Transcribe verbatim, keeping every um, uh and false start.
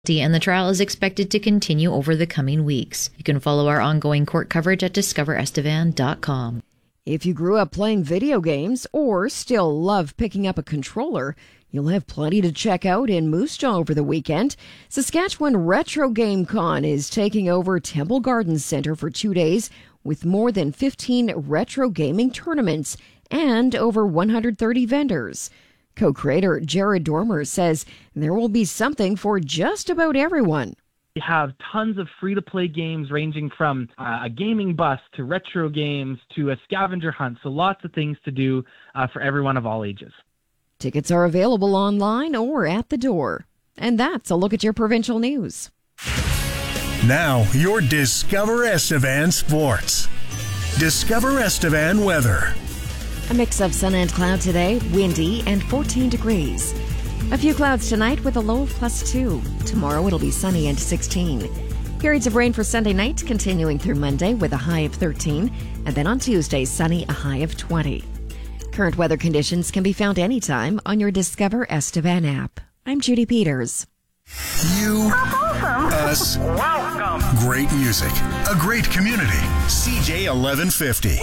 and the trial is expected to continue over the coming weeks. You can follow our ongoing court coverage at discover estevan dot com. If you grew up playing video games or still love picking up a controller, you'll have plenty to check out in Moose Jaw over the weekend. Saskatchewan Retro Game Con is taking over Temple Gardens Centre for two days with more than fifteen retro gaming tournaments and over one hundred thirty vendors. Co-creator Jared Dormer says there will be something for just about everyone. We have tons of free-to-play games ranging from uh, a gaming bus to retro games to a scavenger hunt, so lots of things to do uh, for everyone of all ages. Tickets are available online or at the door. And that's a look at your provincial news. Now, your Discover Estevan Sports. Discover Estevan weather. A mix of sun and cloud today, windy and fourteen degrees. A few clouds tonight with a low of plus two. Tomorrow it'll be sunny and sixteen. Periods of rain for Sunday night continuing through Monday with a high of thirteen. And then on Tuesday, sunny, a high of twenty. Current weather conditions can be found anytime on your Discover Estevan app. I'm Judy Peters. You, awesome. us, welcome. Great music, a great community. C J eleven fifty.